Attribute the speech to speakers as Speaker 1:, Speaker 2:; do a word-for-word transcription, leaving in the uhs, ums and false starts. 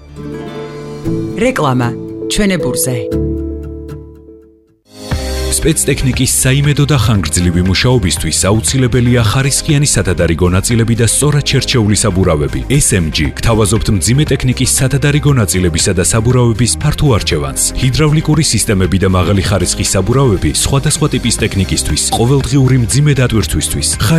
Speaker 1: რეკლამა ჩვენებურზე.
Speaker 2: სპეცტექნიკის საიმედო და ხანგრძლივი მუშაობისთვის აუცილებელია ხარისხიანი სათადარიგო ნაწილები და სწორად შერჩეული საბურავები. ეს ემ ჯი გთავაზობთ მძიმე ტექნიკის სათადარიგო ნაწილებისა და საბურავების ფართო არჩევანს. ჰიდრავლიკური სისტემები და მაღალი ხარისხის საბურავები სხვადასხვა ტიპის ტექნიკისთვის, ყოველდღიური მძიმე დატვირთვისთვის.